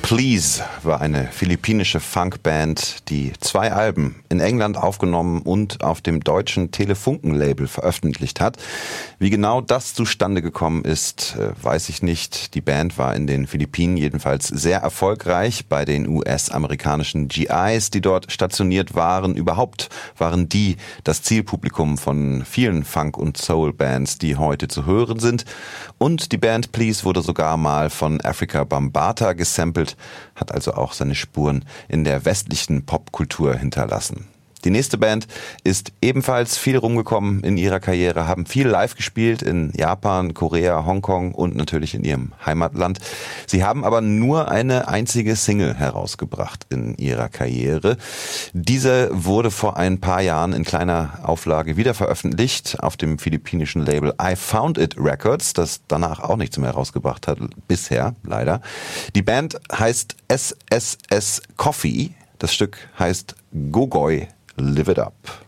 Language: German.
Please war eine philippinische Funkband, die 2 Alben in England aufgenommen und auf dem deutschen Telefunken-Label veröffentlicht hat. Wie genau das zustande gekommen ist, weiß ich nicht. Die Band war in den Philippinen jedenfalls sehr erfolgreich bei den US-amerikanischen GIs, die dort stationiert waren. Überhaupt waren die das Zielpublikum von vielen Funk- und Soul-Bands, die heute zu hören sind. Und die Band Please wurde sogar mal von Afrika Bambaataa gesampelt, hat also auch seine Spuren in der westlichen Popkultur hinterlassen. Die nächste Band ist ebenfalls viel rumgekommen in ihrer Karriere, haben viel live gespielt in Japan, Korea, Hongkong und natürlich in ihrem Heimatland. Sie haben aber nur eine einzige Single herausgebracht in ihrer Karriere. Diese wurde vor ein paar Jahren in kleiner Auflage wieder veröffentlicht auf dem philippinischen Label I Found It Records, das danach auch nichts mehr herausgebracht hat, bisher leider. Die Band heißt SSS Coffee, das Stück heißt Gogoy Live It Up.